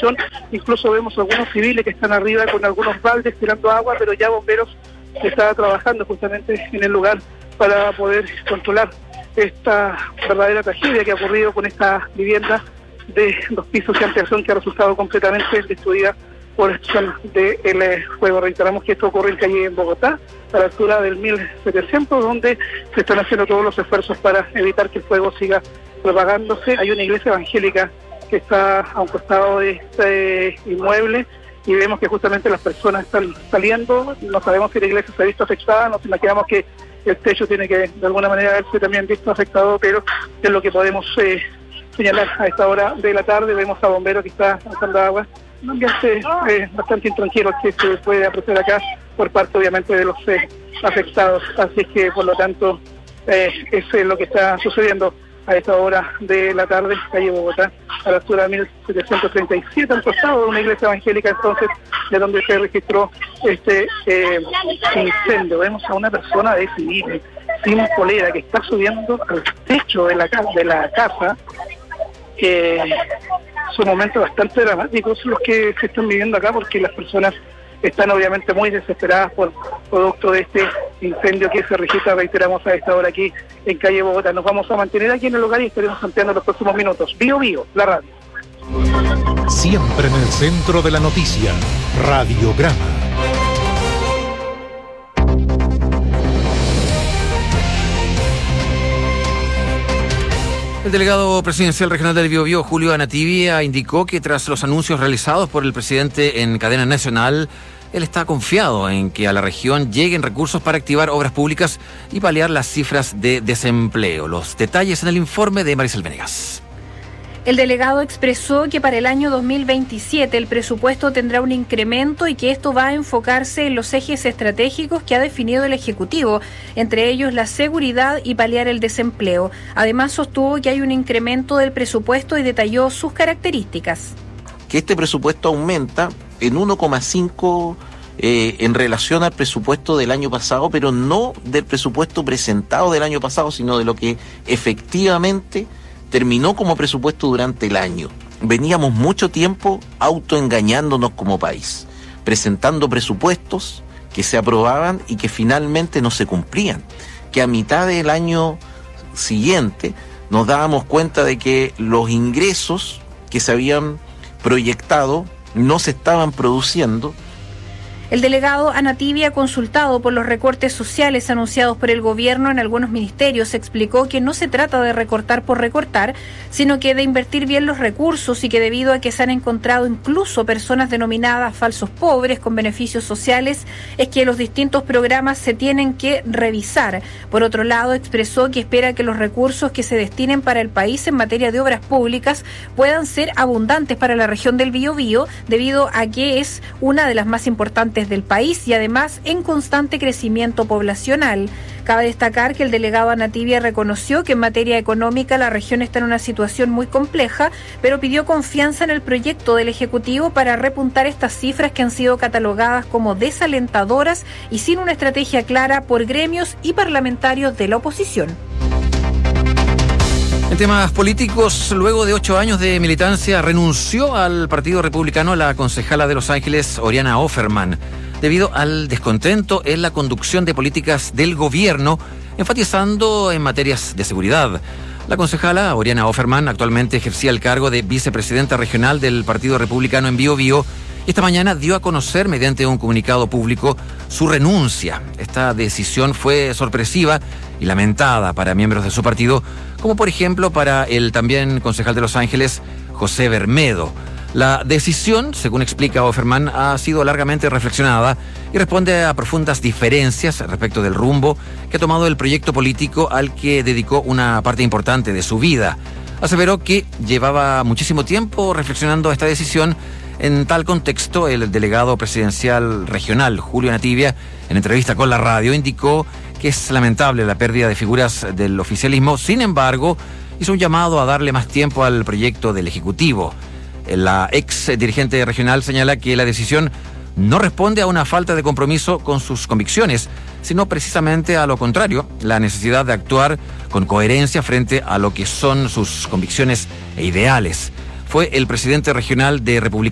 situación. Incluso vemos algunos civiles que están arriba con algunos baldes tirando agua, pero ya bomberos están trabajando justamente en el lugar para poder controlar esta verdadera tragedia que ha ocurrido con esta vivienda de 2 pisos y ampliación que ha resultado completamente destruida por acción del fuego. Reiteramos que esto ocurre en calle en Bogotá, a la altura del 1700, donde se están haciendo todos los esfuerzos para evitar que el fuego siga propagándose. Hay una iglesia evangélica que está a un costado de este inmueble y vemos que justamente las personas están saliendo. No sabemos si la iglesia se ha visto afectada, nos imaginamos que el techo tiene que de alguna manera haberse también visto afectado, pero es lo que podemos señalar a esta hora de la tarde. Vemos a bomberos que está lanzando agua. Un ambiente bastante intranquilo que se puede apreciar acá por parte obviamente de los afectados, así es que por lo tanto eso es lo que está sucediendo a esta hora de la tarde, calle Bogotá, a la altura de 1737, al costado de una iglesia evangélica, entonces, de donde se registró este incendio. Vemos a una persona de civil, sin polera, que está subiendo al techo de la casa, son momentos bastante dramáticos los que se están viviendo acá, porque las personas están obviamente muy desesperadas por producto de este incendio que se registra, reiteramos, a esta hora aquí en calle Bogotá. Nos vamos a mantener aquí en el lugar y estaremos ampliando en los próximos minutos. Bio Bio, la radio. Siempre en el centro de la noticia, Radiograma. El delegado presidencial regional del Biobío, Julio Anativia, indicó que tras los anuncios realizados por el presidente en cadena nacional, él está confiado en que a la región lleguen recursos para activar obras públicas y paliar las cifras de desempleo. Los detalles en el informe de Maricel Venegas. El delegado expresó que para el año 2027 el presupuesto tendrá un incremento y que esto va a enfocarse en los ejes estratégicos que ha definido el Ejecutivo, entre ellos la seguridad y paliar el desempleo. Además, sostuvo que hay un incremento del presupuesto y detalló sus características. Que este presupuesto aumenta en 1,5 en relación al presupuesto del año pasado, pero no del presupuesto presentado del año pasado, sino de lo que efectivamente terminó como presupuesto durante el año. Veníamos mucho tiempo autoengañándonos como país, presentando presupuestos que se aprobaban y que finalmente no se cumplían, que a mitad del año siguiente nos dábamos cuenta de que los ingresos que se habían proyectado no se estaban produciendo. El delegado Anativia, consultado por los recortes sociales anunciados por el gobierno en algunos ministerios, explicó que no se trata de recortar por recortar, sino que de invertir bien los recursos y que debido a que se han encontrado incluso personas denominadas falsos pobres con beneficios sociales, es que los distintos programas se tienen que revisar. Por otro lado, expresó que espera que los recursos que se destinen para el país en materia de obras públicas puedan ser abundantes para la región del Biobío, debido a que es una de las más importantes del país y además en constante crecimiento poblacional. Cabe destacar que el delegado Anativia reconoció que en materia económica la región está en una situación muy compleja, pero pidió confianza en el proyecto del Ejecutivo para repuntar estas cifras que han sido catalogadas como desalentadoras y sin una estrategia clara por gremios y parlamentarios de la oposición. En temas políticos, luego de 8 años de militancia, renunció al Partido Republicano la concejala de Los Ángeles, Oriana Offerman, debido al descontento en la conducción de políticas del gobierno, enfatizando en materias de seguridad. La concejala, Oriana Offerman, actualmente ejercía el cargo de vicepresidenta regional del Partido Republicano en Biobío, y esta mañana dio a conocer mediante un comunicado público su renuncia. Esta decisión fue sorpresiva y lamentada para miembros de su partido, como por ejemplo para el también concejal de Los Ángeles, José Bermedo. La decisión, según explica Offerman, ha sido largamente reflexionada y responde a profundas diferencias respecto del rumbo que ha tomado el proyecto político al que dedicó una parte importante de su vida. Aseveró que llevaba muchísimo tiempo reflexionando esta decisión. En tal contexto, el delegado presidencial regional, Julio Anativia, en entrevista con la radio, indicó que es lamentable la pérdida de figuras del oficialismo. Sin embargo, hizo un llamado a darle más tiempo al proyecto del Ejecutivo. La ex dirigente regional señala que la decisión no responde a una falta de compromiso con sus convicciones, sino precisamente a lo contrario, la necesidad de actuar con coherencia frente a lo que son sus convicciones e ideales. Fue el presidente regional de República